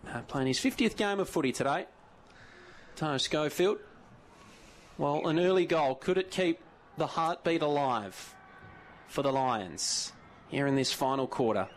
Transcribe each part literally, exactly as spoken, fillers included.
uh, playing his fiftieth game of footy today. Tano Schofield. Well, an early goal. Could it keep the heartbeat alive for the Lions here in this final quarter?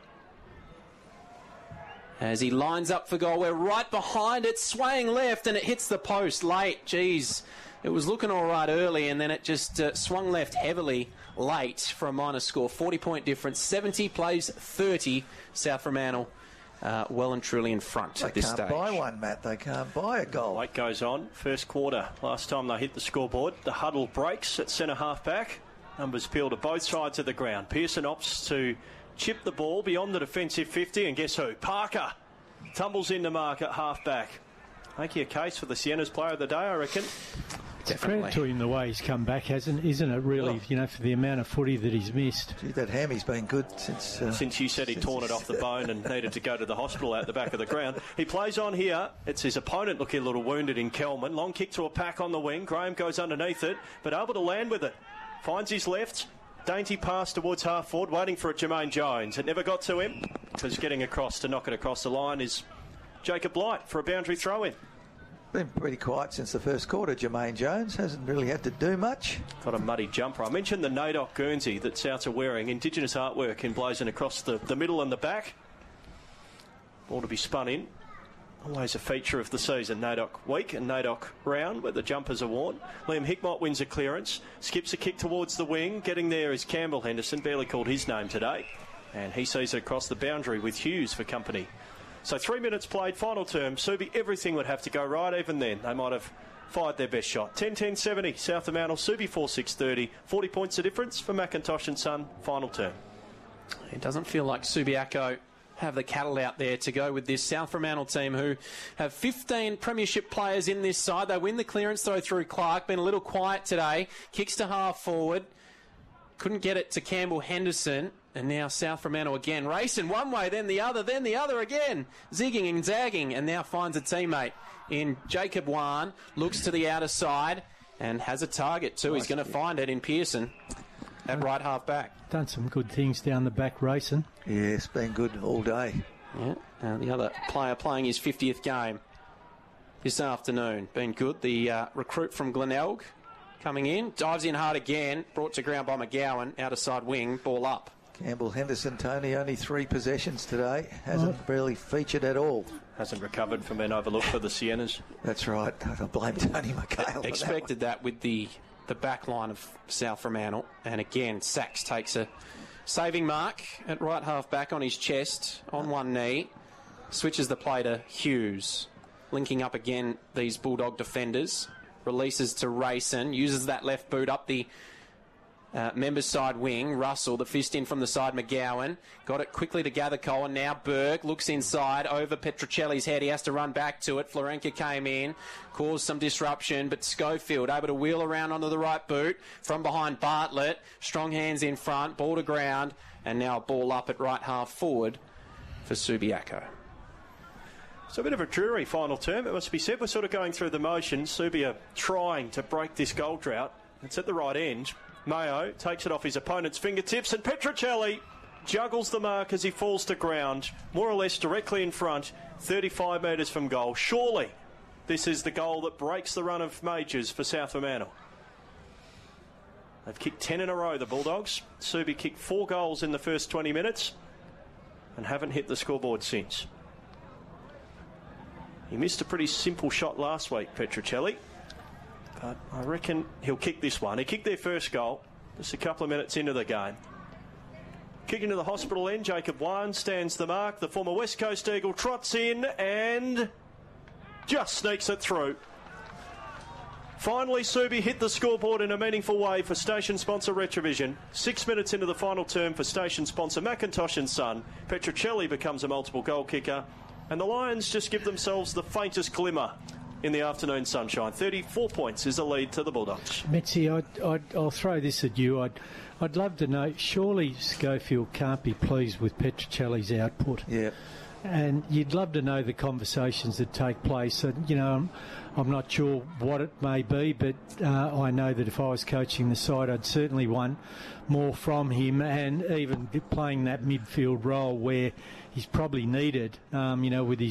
As he lines up for goal, we're right behind it, swaying left, and it hits the post late. Jeez, it was looking all right early, and then it just uh, swung left heavily late for a minor score. forty-point difference, seventy plays thirty. South Fremantle uh, well and truly in front they at this stage. stage. They can't buy one, Matt. They can't buy a goal. Wait goes on. First quarter. Last time they hit the scoreboard, the huddle breaks at centre half-back. Numbers peel to both sides of the ground. Pearson opts to chip the ball beyond the defensive fifty, and guess who? Parker tumbles in the mark at half-back. Making a case for the Siennas player of the day, I reckon. It's a credit to him the way he's come back, hasn't isn't it, really, oh. you know, for the amount of footy that he's missed. Gee, that hammy's been good since... Uh, since you said he'd torn it off the bone and needed to go to the hospital out the back of the ground. He plays on here. It's his opponent looking a little wounded in Kelman. Long kick to a pack on the wing. Graham goes underneath it, but able to land with it. Finds his left. Dainty pass towards half forward, waiting for it, Jermaine Jones. It never got to him, because getting across to knock it across the line is Jacob Blight for a boundary throw-in. Been pretty quiet since the first quarter, Jermaine Jones. Hasn't really had to do much. Got a muddy jumper. I mentioned the Nadoc Guernsey that Souths are wearing. Indigenous artwork emblazoned across the, the middle and the back. Ball to be spun in. Always a feature of the season. Nadoc week and Nadoc round where the jumpers are worn. Liam Hickmott wins a clearance. Skips a kick towards the wing. Getting there is Campbell Henderson. Barely called his name today. And he sees it across the boundary with Hughes for company. So three minutes played, final term. Subi, everything would have to go right. Even then, they might have fired their best shot. ten ten seventy, South Fremantle. Subi four six thirty. forty points the difference for McIntosh and Son. Final term. It doesn't feel like Subiaco have the cattle out there to go with this South Fremantle team, who have fifteen premiership players in this side. They win the clearance throw through Clark. Been a little quiet today. Kicks to half forward. Couldn't get it to Campbell Henderson. And now South Fremantle again, racing one way, then the other, then the other again. Zigging and zagging, and now finds a teammate in Jacob Wan. Looks to the outer side and has a target too. He's going to find it in Pearson at right half back. Done some good things down the back racing. Yeah, it's been good all day. Yeah, uh, the other player playing his fiftieth game this afternoon. Been good. The uh, recruit from Glenelg coming in. Dives in hard again. Brought to ground by McGowan. Outer side wing. Ball up. Campbell Henderson, Tony, only three possessions today. Hasn't oh. really featured at all. Hasn't recovered from being overlooked for the Siennas. That's right. I blame Tony McHale. Expected that, that with the, the back line of South Fremantle. And again, Sachs takes a saving mark at right half back on his chest, on one knee. Switches the play to Hughes. Linking up again these Bulldog defenders. Releases to Rayson. Uses that left boot up the Uh, members side wing. Russell, the fist in from the side. McGowan got it quickly to Gathercole, and now Berg looks inside over Petruccelli's head. He has to run back to it. Florenka came in, caused some disruption, but Schofield able to wheel around onto the right boot from behind Bartlett. Strong hands in front, ball to ground, and now a ball up at right half forward for Subiaco. It's a bit of a dreary final term, it must be said. We're sort of going through the motions. Subia trying to break this goal drought. It's at the right end. Mayo takes it off his opponent's fingertips, and Petruccelli juggles the mark as he falls to ground, more or less directly in front, thirty-five metres from goal. Surely this is the goal that breaks the run of majors for South Fremantle. They've kicked ten in a row, the Bulldogs. Subi kicked four goals in the first twenty minutes and haven't hit the scoreboard since. He missed a pretty simple shot last week, Petruccelli. But I reckon he'll kick this one. He kicked their first goal just a couple of minutes into the game. Kicking to the hospital end, Jacob Wan stands the mark. The former West Coast Eagle trots in and just sneaks it through. Finally, Subi hit the scoreboard in a meaningful way for station sponsor Retrovision. Six minutes into the final term for station sponsor McIntosh and Son. Petruccelli becomes a multiple goal kicker, and the Lions just give themselves the faintest glimmer in the afternoon sunshine. thirty-four points is the lead to the Bulldogs. Mitzi, I'd, I'd, I'll throw this at you. I'd, I'd love to know, surely Schofield can't be pleased with Petruccelli's output. Yeah. And you'd love to know the conversations that take place. And, you know, I'm, I'm not sure what it may be, but uh, I know that if I was coaching the side, I'd certainly want more from him, and even playing that midfield role where he's probably needed, um, you know, with his